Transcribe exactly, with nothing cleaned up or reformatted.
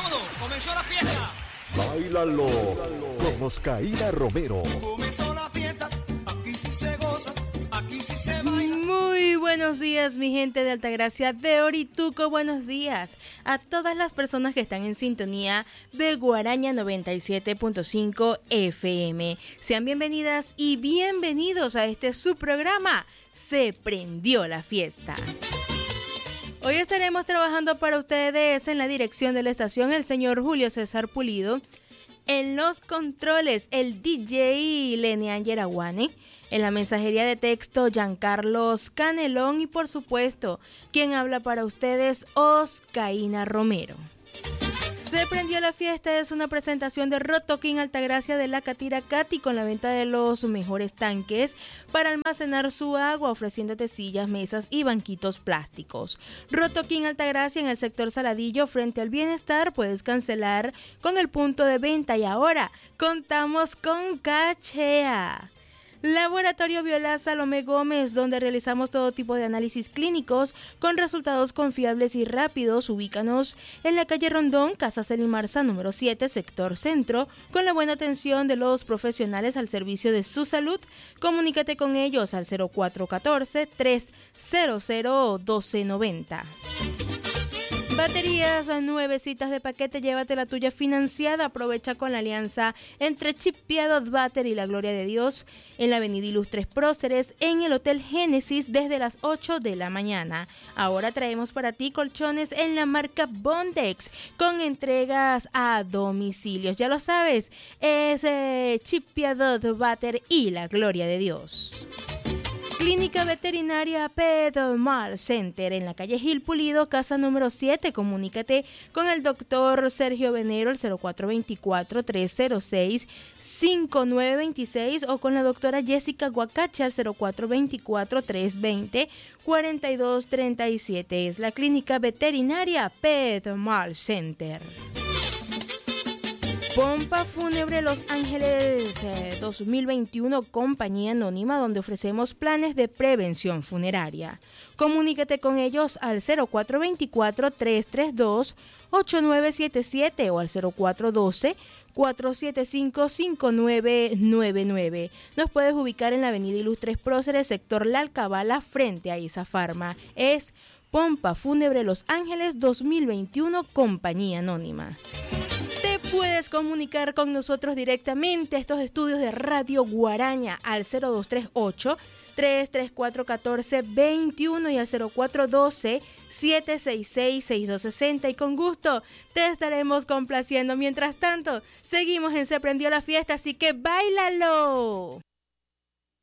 todo, comenzó la fiesta. Báilalo con Oscaína Romero. Comenzó la fiesta, aquí sí se goza, aquí sí se baila. Muy buenos días, mi gente de Altagracia de Orituco. Buenos días a todas las personas que están en sintonía de Guaraña noventa y siete punto cinco F M. Sean bienvenidas y bienvenidos a este subprograma Se Prendió la Fiesta. Hoy estaremos trabajando para ustedes en la dirección de la estación el señor Julio César Pulido, en los controles el D J Lenian Yeraguane, en la mensajería de texto Giancarlos Canelón y por supuesto, quien habla para ustedes, Oscaína Romero. Se Prendió la Fiesta es una presentación de Rotoquín Altagracia de la Catira Cati con la venta de los mejores tanques para almacenar su agua, ofreciéndote sillas, mesas y banquitos plásticos. Rotoquín Altagracia en el sector Saladillo frente al Bienestar, puedes cancelar con el punto de venta y ahora contamos con Cachea. Laboratorio Viola Salomé Gómez, donde realizamos todo tipo de análisis clínicos con resultados confiables y rápidos. Ubícanos en la calle Rondón, Casa Celimarza número siete, sector centro, con la buena atención de los profesionales al servicio de su salud. Comunícate con ellos al cero cuatro uno cuatro, tres cero cero, uno dos nueve cero. Baterías nuevecitas de paquete, llévate la tuya financiada. Aprovecha con la alianza entre Chipiadot Battery y la Gloria de Dios en la avenida Ilustres Próceres en el Hotel Génesis desde las ocho de la mañana. Ahora traemos para ti colchones en la marca Bondex con entregas a domicilios. Ya lo sabes, es eh, Chipiadot Battery y la Gloria de Dios. Clínica Veterinaria Pedmal Center en la calle Gil Pulido, casa número siete. Comunícate con el doctor Sergio Venero, el cero cuatro dos cuatro, tres cero seis, cinco nueve dos seis o con la doctora Jessica Guacacha, al cero cuatro dos cuatro, tres dos cero, cuatro dos tres siete. Es la Clínica Veterinaria Pedmal Center. Pompa Fúnebre Los Ángeles eh, dos mil veintiuno, compañía anónima, donde ofrecemos planes de prevención funeraria. Comunícate con ellos al cero cuatro dos cuatro, tres tres dos, ocho nueve siete siete o al cero cuatro uno dos, cuatro siete cinco, cinco nueve nueve nueve. Nos puedes ubicar en la avenida Ilustres Próceres, sector La Alcabala, frente a Isa Farma. Es Pompa Fúnebre Los Ángeles dos mil veintiuno, compañía anónima. Puedes comunicar con nosotros directamente a estos estudios de Radio Guaraña al cero dos tres ocho, tres tres cuatro, uno cuatro dos uno y al cero cuatro uno dos, siete seis seis, seis dos seis cero y con gusto te estaremos complaciendo. Mientras tanto, seguimos en Se Prendió la Fiesta, así que ¡báilalo!